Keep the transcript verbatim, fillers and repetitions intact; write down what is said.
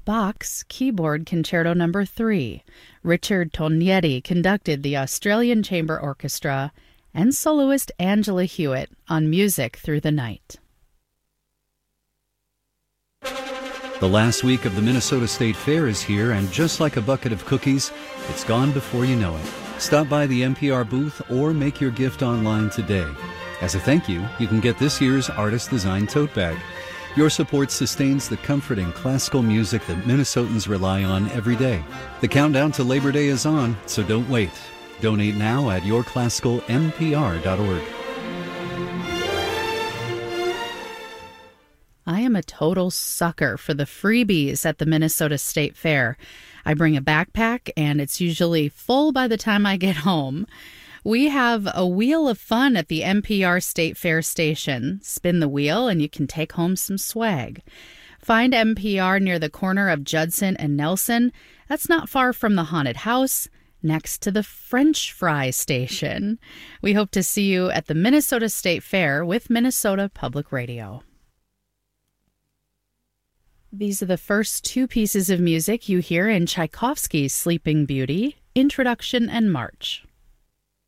Bach's Keyboard Concerto Number three. Richard Tognetti conducted the Australian Chamber Orchestra, and soloist Angela Hewitt on Music Through the Night. The last week of the Minnesota State Fair is here, and just like a bucket of cookies, it's gone before you know it. Stop by the N P R booth or make your gift online today. As a thank you, you can get this year's artist-designed tote bag. Your support sustains the comforting classical music that Minnesotans rely on every day. The countdown to Labor Day is on, so don't wait. Donate now at your classical n p r dot org. I am a total sucker for the freebies at the Minnesota State Fair. I bring a backpack, and it's usually full by the time I get home. We have a wheel of fun at the N P R State Fair station. Spin the wheel and you can take home some swag. Find N P R near the corner of Judson and Nelson. That's not far from the haunted house, next to the French fry station. We hope to see you at the Minnesota State Fair with Minnesota Public Radio. These are the first two pieces of music you hear in Tchaikovsky's Sleeping Beauty, Introduction and March.